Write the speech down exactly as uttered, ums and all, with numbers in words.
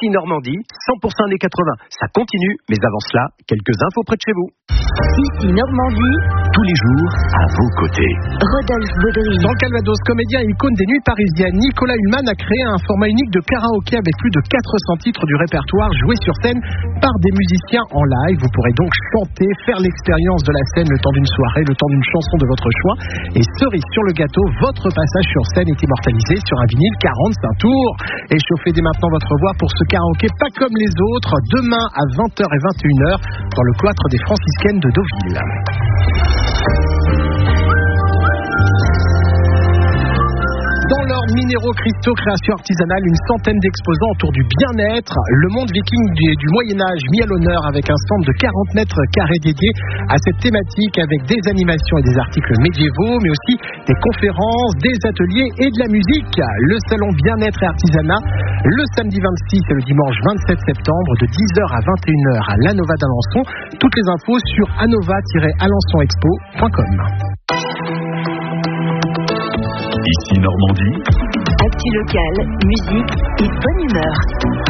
Ici Normandie, cent pour cent années quatre-vingts. Ça continue, mais avant cela, quelques infos près de chez vous. Ici Normandie, tous les jours à vos côtés. Rodolphe Baudry. Dans le Calvados, comédien et icône des nuits parisiennes, Nicolas Hulman a créé un format unique de karaoké avec plus de quatre cents titres du répertoire joués sur scène par des musiciens en live. Vous pourrez donc chanter, faire l'expérience de la scène le temps d'une soirée, le temps d'une chanson de votre choix. Et cerise sur le gâteau, votre passage sur scène est immortalisé sur un vinyle quarante-cinq tours. Et chauffez dès maintenant votre voix pour ce karaoké pas comme les autres, demain à vingt heures et vingt et une heures dans le cloître des franciscaines de Deauville. Dans l'or, minéraux, cristaux, création artisanale, une centaine d'exposants autour du bien-être. Le monde viking du, du Moyen-Âge mis à l'honneur avec un stand de quarante mètres carrés dédié à cette thématique avec des animations et des articles médiévaux, mais aussi des conférences, des ateliers et de la musique. Le salon bien-être et artisanat, le samedi vingt-six et le dimanche vingt-sept septembre de dix heures à vingt et une heures à l'Anova d'Alençon. Toutes les infos sur anova tiret alençon expo point com. Ici Normandie. Actu locale, musique et bonne humeur.